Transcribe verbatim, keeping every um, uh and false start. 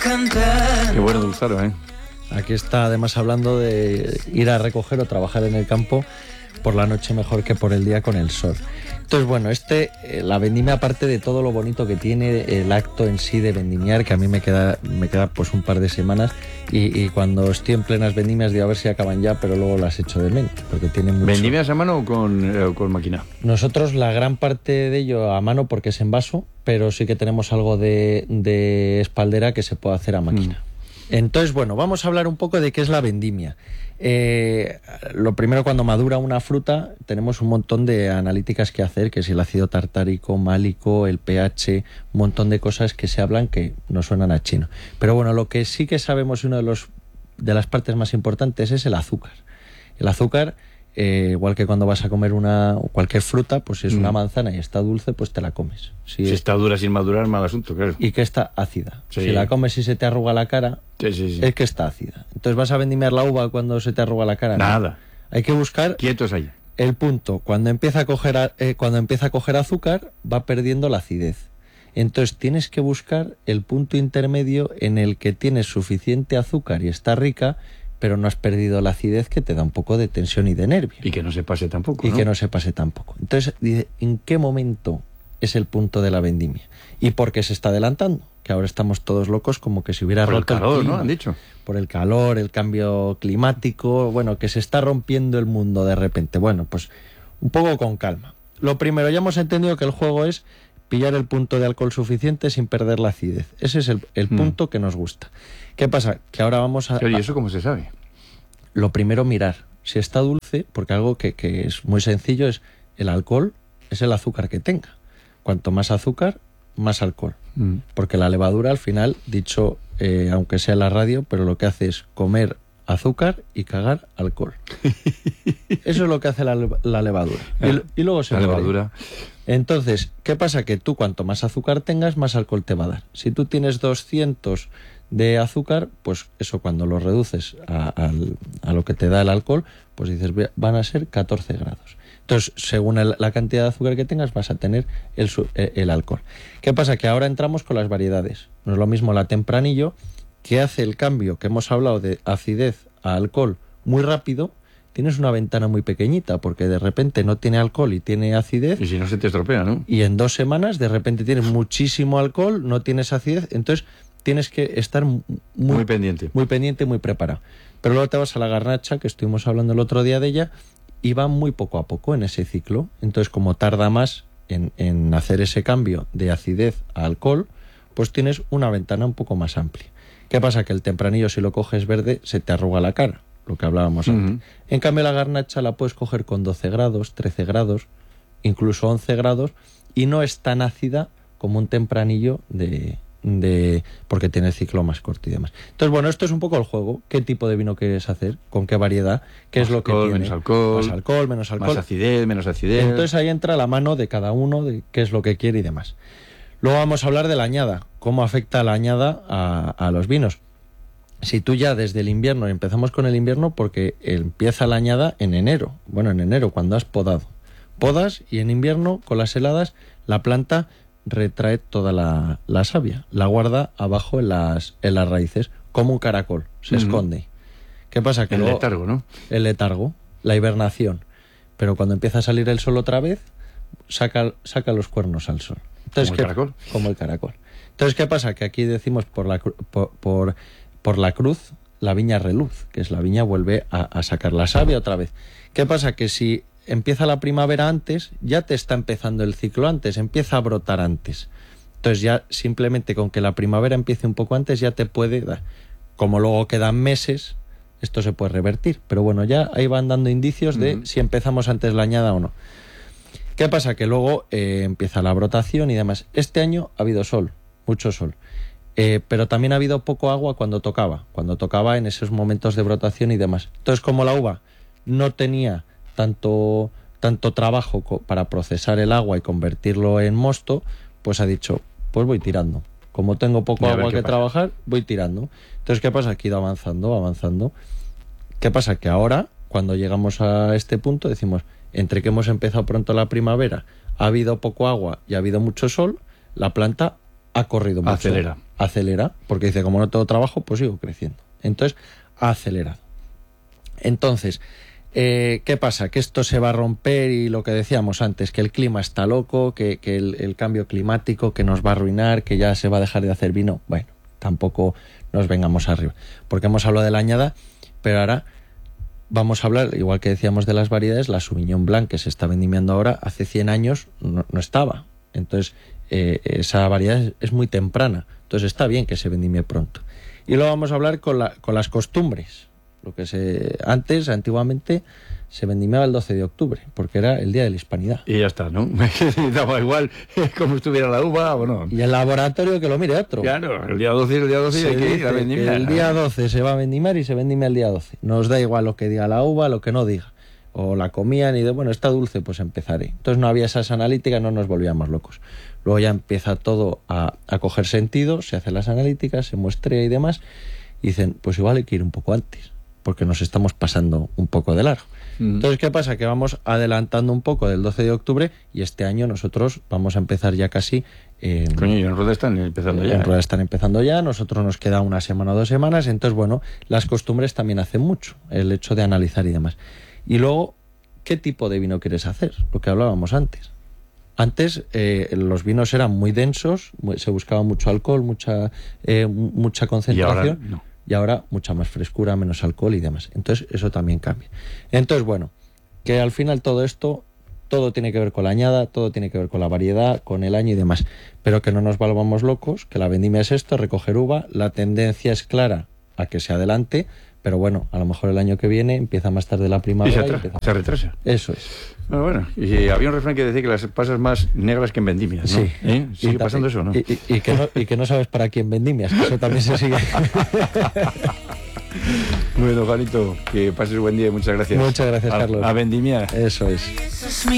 Qué bueno Dulzaro, ¿eh? Aquí está además hablando de ir a recoger o trabajar en el campo por la noche mejor que por el día con el sol. Entonces, bueno, este, eh, la vendimia, aparte de todo lo bonito que tiene el acto en sí de vendimiar, que a mí me queda, me queda pues un par de semanas, y, y cuando estoy en plenas vendimias digo a ver si acaban ya, pero luego las echo de menos, porque tiene mucho... ¿Vendimias a mano o con, eh, con máquina? Nosotros la gran parte de ello a mano porque es en vaso, pero sí que tenemos algo de, de espaldera que se puede hacer a máquina. Mm. Entonces, bueno, vamos a hablar un poco de qué es la vendimia. Eh, lo primero, cuando madura una fruta, tenemos un montón de analíticas que hacer, que es el ácido tartárico, málico, el pH, un montón de cosas que se hablan que no suenan a chino. Pero bueno, lo que sí que sabemos, y una de, los, de las partes más importantes, es el azúcar. El azúcar... Eh, igual que cuando vas a comer una cualquier fruta, pues si es mm. una manzana y está dulce, pues te la comes. Si, si está dura sin madurar, mal asunto, claro. Y que está ácida. Sí. Si la comes y se te arruga la cara, sí, sí, sí. es que está ácida. Entonces, ¿vas a vendimiar la uva cuando se te arruga la cara? Nada. No. Hay que buscar... Quietos ahí. El punto. Cuando empieza a coger, eh, cuando empieza a coger azúcar, va perdiendo la acidez. Entonces, tienes que buscar el punto intermedio en el que tienes suficiente azúcar y está rica, pero no has perdido la acidez, que te da un poco de tensión y de nervio. Y que no se pase tampoco, Y ¿no? que no se pase tampoco. Entonces, ¿en qué momento es el punto de la vendimia? ¿Y por qué se está adelantando? Que ahora estamos todos locos como que si hubiera por roto el calor, el clima, ¿no? Han dicho. Por el calor, el cambio climático, bueno, que se está rompiendo el mundo de repente. Bueno, pues un poco con calma. Lo primero, ya hemos entendido que el juego es pillar el punto de alcohol suficiente sin perder la acidez. Ese es el, el mm. punto que nos gusta. ¿Qué pasa? Que ahora vamos a... ¿Y eso cómo se sabe? Lo primero, mirar si está dulce, porque algo que, que es muy sencillo es el alcohol, es el azúcar que tenga. Cuanto más azúcar, más alcohol. Mm. Porque la levadura, al final, dicho, eh, aunque sea en la radio, pero lo que hace es comer azúcar y cagar alcohol. Eso es lo que hace la, la levadura. Y, y luego se la levadura. Entonces, ¿qué pasa? Que tú cuanto más azúcar tengas, más alcohol te va a dar. Si tú tienes doscientos de azúcar, pues eso cuando lo reduces a, a, a lo que te da el alcohol, pues dices, van a ser catorce grados. Entonces, según el, la cantidad de azúcar que tengas, vas a tener el, el alcohol. ¿Qué pasa? Que ahora entramos con las variedades. No es lo mismo la Tempranillo, que hace el cambio que hemos hablado de acidez a alcohol muy rápido. Tienes una ventana muy pequeñita, porque de repente no tiene alcohol y tiene acidez. Y si no se te estropea, ¿no? Y en dos semanas, de repente tienes muchísimo alcohol, no tienes acidez, entonces tienes que estar muy, muy pendiente. Muy pendiente, muy preparado. Pero luego te vas a la garnacha, que estuvimos hablando el otro día de ella, y va muy poco a poco en ese ciclo. Entonces, como tarda más en, en hacer ese cambio de acidez a alcohol, pues tienes una ventana un poco más amplia. ¿Qué pasa? Que el Tempranillo, si lo coges verde, se te arruga la cara, lo que hablábamos uh-huh. antes. En cambio, la garnacha la puedes coger con doce grados, trece grados, incluso once grados, y no es tan ácida como un Tempranillo de... de porque tiene el ciclo más corto y demás. Entonces, bueno, esto es un poco el juego. ¿Qué tipo de vino quieres hacer? ¿Con qué variedad? ¿Qué más es lo alcohol, que tiene? Menos alcohol, más alcohol, menos alcohol. Más acidez, menos acidez. Entonces ahí entra la mano de cada uno, de qué es lo que quiere y demás. Luego vamos a hablar de la añada. ¿Cómo afecta la añada a, a los vinos? Si tú ya desde el invierno, empezamos con el invierno porque empieza la añada en enero. Bueno, en enero, cuando has podado. Podas y en invierno, con las heladas, la planta retrae toda la, la savia, la guarda abajo en las, en las raíces, como un caracol, se uh-huh. esconde. ¿Qué pasa? Que el luego, letargo, ¿no? El letargo, la hibernación. Pero cuando empieza a salir el sol otra vez, saca, saca los cuernos al sol. Entonces, como el ¿qué, caracol. Como el caracol. Entonces, ¿qué pasa? Que aquí decimos por la, por, por, por la cruz, la viña reluz, que es la viña vuelve a, a sacar la savia otra vez. ¿Qué pasa? Que si empieza la primavera antes, ya te está empezando el ciclo antes, empieza a brotar antes. Entonces ya simplemente con que la primavera empiece un poco antes ya te puede dar. Como luego quedan meses, esto se puede revertir. Pero bueno, ya ahí van dando indicios de uh-huh. si empezamos antes la añada o no. ¿Qué pasa? Que luego eh, empieza la brotación y demás. Este año ha habido sol, mucho sol. Eh, pero también ha habido poco agua cuando tocaba, cuando tocaba en esos momentos de brotación y demás. Entonces, como la uva no tenía tanto, tanto trabajo co- para procesar el agua y convertirlo en mosto, pues ha dicho, pues voy tirando. Como tengo poco agua que pasa. trabajar, voy tirando. Entonces, ¿qué pasa? Que he ido avanzando, avanzando. ¿Qué pasa? Que ahora, cuando llegamos a este punto, decimos, entre que hemos empezado pronto la primavera, ha habido poco agua y ha habido mucho sol, la planta ha corrido mucho. Acelera. Acelera, porque dice, como no tengo trabajo, pues sigo creciendo. Entonces, ha acelerado. Entonces, eh, ¿qué pasa? Que esto se va a romper y lo que decíamos antes, que el clima está loco, que, que el, el cambio climático que nos va a arruinar, que ya se va a dejar de hacer vino. Bueno, tampoco nos vengamos arriba, porque hemos hablado de la añada, pero ahora vamos a hablar, igual que decíamos de las variedades, la Sauvignon Blanc que se está vendimiando ahora, hace cien años no, no estaba. Entonces, eh, esa variedad es, es muy temprana. Entonces, está bien que se vendimie pronto. Y luego vamos a hablar con, la, con las costumbres. Lo que se antes, antiguamente, se vendimiaba el doce de octubre, porque era el día de la hispanidad. Y ya está, ¿no? Daba igual como estuviera la uva o no. Y el laboratorio que lo mire otro. Claro, el día doce, el día doce Se hay que ir dice a vendimiar. El día doce se va a vendimiar y se vendimia el día doce. Nos da igual lo que diga la uva, lo que no diga. O la comían y de, bueno, está dulce, pues empezaré. Entonces no había esas analíticas, no nos volvíamos locos. Luego ya empieza todo a, a coger sentido, se hacen las analíticas, se muestrea y demás, y dicen, pues igual hay que ir un poco antes, porque nos estamos pasando un poco de largo. Mm. Entonces, ¿qué pasa? Que vamos adelantando un poco del doce de octubre y este año nosotros vamos a empezar ya casi... Eh, Coño, y en Rueda están empezando ya. En Rueda están empezando ya, nosotros nos queda una semana o dos semanas, entonces, bueno, las costumbres también hacen mucho, el hecho de analizar y demás. Y luego, ¿qué tipo de vino quieres hacer? Lo que hablábamos antes. Antes eh, los vinos eran muy densos, muy, se buscaba mucho alcohol, mucha, eh, mucha concentración. Y ahora no. Y ahora mucha más frescura, menos alcohol y demás. Entonces eso también cambia. Entonces, bueno, que al final todo esto, todo tiene que ver con la añada, todo tiene que ver con la variedad, con el año y demás. Pero que no nos volvamos locos, que la vendimia es esto, recoger uva, la tendencia es clara a que se adelante, pero bueno, a lo mejor el año que viene empieza más tarde la primavera. Y se, y empieza... se retrasa. Eso es. Ah, bueno, y había un refrán que decía que las pasas más negras que en vendimias, ¿no? Sí. ¿Eh? ¿Sigue y pasando eso, no? Y, y, y, que no? y que no sabes para quién vendimias, que eso también se sigue. Bueno, Juanito, que pases buen día y muchas gracias. Muchas gracias, a, Carlos. A vendimiar. Eso es.